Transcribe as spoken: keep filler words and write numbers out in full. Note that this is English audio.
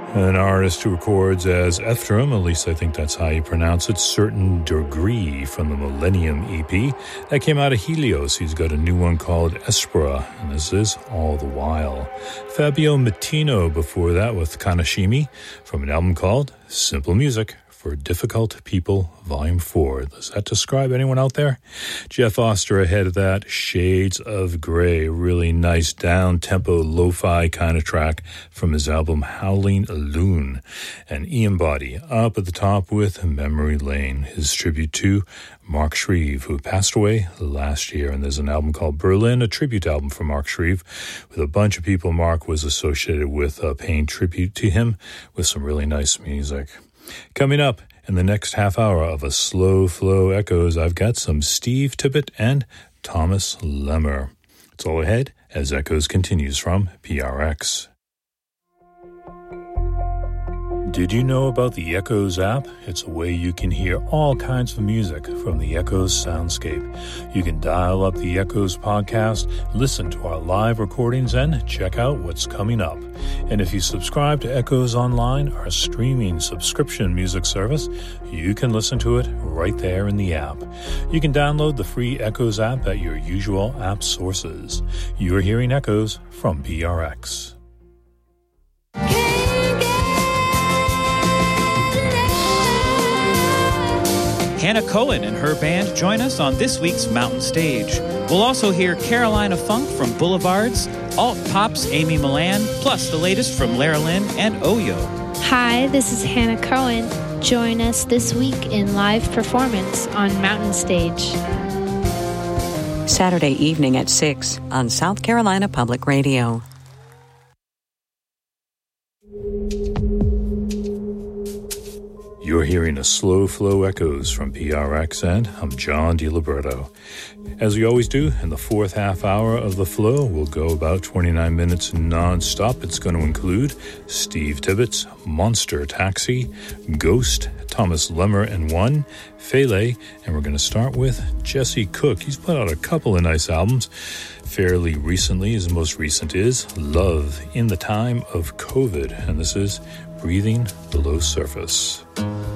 An artist who records as Ephraim, at least I think that's how you pronounce it, Certain Degree from the Millennium E P. That came out of Helios. He's got a new one called Espera, and this is All the While. Fabio Mattino before that with Kanashimi from an album called Simple Music for Difficult People, Volume four. Does that describe anyone out there? Jeff Oster ahead of that, Shades of Grey, really nice down-tempo, lo-fi kind of track from his album Howling Loon. And Ian Boddy up at the top with Memory Lane, his tribute to Mark Shreve, who passed away last year. And there's an album called Berlin, a tribute album from Mark Shreve, with a bunch of people Mark was associated with, uh, paying tribute to him with some really nice music. Coming up in the next half hour of a Slow Flow Echoes, I've got some Steve Tippett and Thomas Lemmer. It's all ahead as Echoes continues from P R X. Did you know about the Echoes app? It's a way you can hear all kinds of music from the Echoes soundscape. You can dial up the Echoes podcast, listen to our live recordings, and check out what's coming up. And if you subscribe to Echoes Online, our streaming subscription music service, you can listen to it right there in the app. You can download the free Echoes app at your usual app sources. You're hearing Echoes from P R X. Hannah Cohen and her band join us on this week's Mountain Stage. We'll also hear Carolina Funk from Boulevards, Alt Pop's Amy Milan, plus the latest from Lara Lynn and Oyo. Hi, this is Hannah Cohen. Join us this week in live performance on Mountain Stage. Saturday evening at six on South Carolina Public Radio. You're hearing a Slow Flow Echoes from P R X, and I'm John DiLiberto. As we always do, in the fourth half hour of the flow, we'll go about twenty-nine minutes non-stop. It's going to include Steve Tippett's Monster Taxi, Ghost, Thomas Lemmer and One, Fele, and we're going to start with Jesse Cook. He's put out a couple of nice albums fairly recently. His most recent is Love in the Time of COVID, and this is Breathing Below Surface.